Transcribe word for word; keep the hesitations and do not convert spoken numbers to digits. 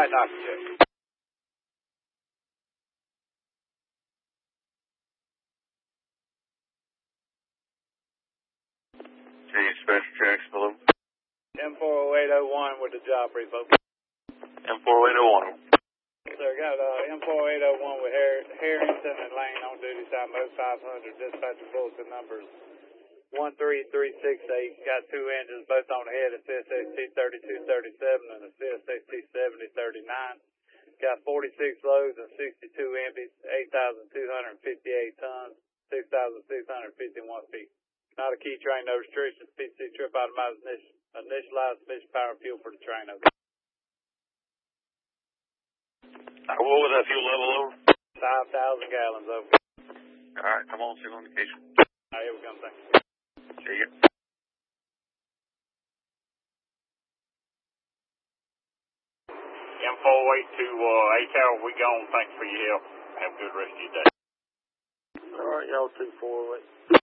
I knocked you. G Special Tracks below. M four oh eight oh one with the job brief open. M four oh eight oh one. Sir, got uh, M four oh eight oh one with Har Harrington and Lane on duty side mode five hundred. Dispatcher bulletin numbers one three three six eight. Got two engines both on the head, a C S X T thirty-two thirty-seven and a C S X T seventy thirty-nine. Got forty-six loads and sixty-two empties, eight thousand two hundred fifty-eight tons, six thousand six hundred fifty-one feet. Not a key train, no restrictions. P C trip automized initial, initialized sufficient power and fuel for the train. Okay. Uh, what was that fuel level over? five thousand gallons over. All right, come on, signal indication. All right, here we come, thank you. See ya. M four oh eight to uh, eight Tower, we gone. Thanks for your help. Have a good rest of your day. All right, y'all two four oh eight.